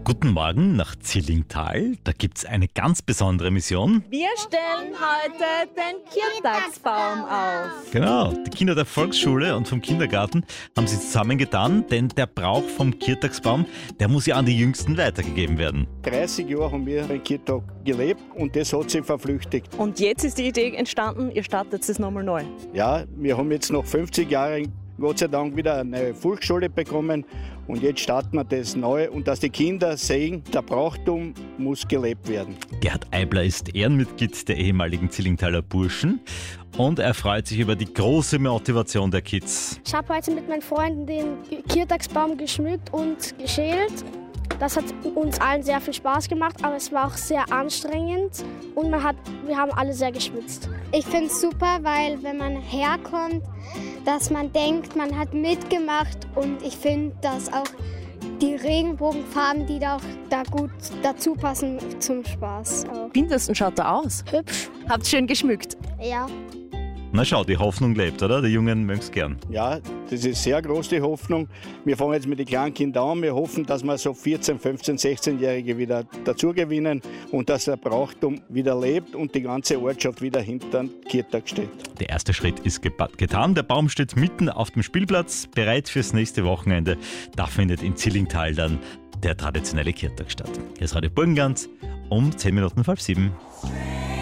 Guten Morgen nach Zillingtal. Da gibt's eine ganz besondere Mission. Wir stellen heute den Kirtagsbaum auf. Genau, die Kinder der Volksschule und vom Kindergarten haben sich zusammengetan, denn der Brauch vom Kirtagsbaum, der muss ja an die Jüngsten weitergegeben werden. 30 Jahre haben wir in Kirtag gelebt und das hat sich verflüchtigt. Und jetzt ist die Idee entstanden, ihr startet es nochmal neu. Ja, wir haben jetzt nach 50 Jahren Gott sei Dank wieder eine Volksschule bekommen und jetzt starten wir das neu und dass die Kinder sehen, der Brauchtum muss gelebt werden. Gerhard Eibler ist Ehrenmitglied der ehemaligen Zillingtaler Burschen und er freut sich über die große Motivation der Kids. Ich habe heute mit meinen Freunden den Kirtagsbaum geschmückt und geschält. Das hat uns allen sehr viel Spaß gemacht, aber es war auch sehr anstrengend und wir haben alle sehr geschwitzt. Ich finde es super, weil wenn man herkommt, dass man denkt, man hat mitgemacht und ich finde, dass auch die Regenbogenfarben, die da gut dazu passen zum Spaß. Auch. Wie schaut er aus? Hübsch. Habt schön geschmückt. Ja. Na schau, die Hoffnung lebt, oder? Die Jungen mögen es gern. Ja, das ist sehr groß, die Hoffnung. Wir fangen jetzt mit den kleinen Kindern an. Wir hoffen, dass wir so 14-, 15-, 16-Jährige wieder dazu gewinnen und dass der Brauchtum wieder lebt und die ganze Ortschaft wieder hinter dem Kirtag steht. Der erste Schritt ist getan. Der Baum steht mitten auf dem Spielplatz, bereit fürs nächste Wochenende. Da findet in Zillingtal dann der traditionelle Kirtag statt. Hier ist Radio Burgenland um 7:10.